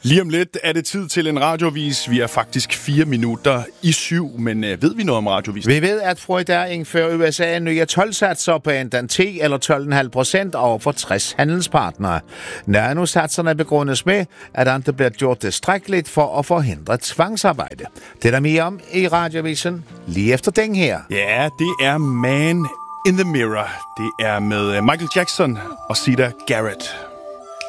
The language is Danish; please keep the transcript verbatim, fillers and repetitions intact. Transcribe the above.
Lige om lidt er det tid til en radiovis. Vi er faktisk fire minutter i syv, men øh, ved vi noget om radiovis? Vi ved, at fra i dag indfører U S A nye tolvsatser på enten ti eller tolv komma fem procent over for tres handelspartnere. Nanosatserne begrundes med, at det ikke bliver gjort tilstrækkeligt for at forhindre tvangsarbejde. Det er der mere om i radiovisen lige efter den her. Ja, det er Man in the Mirror. Det er med Michael Jackson og Sida Garrett.